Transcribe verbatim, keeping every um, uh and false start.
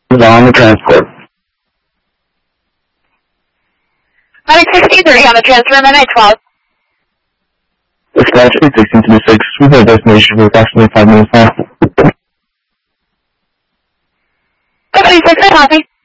is on the transport. Medic sixteen-three on the transfer, Midnight twelve. Dispatch eight sixteen thirty-six, we've got a destination for approximately five minutes now. six six, I copy.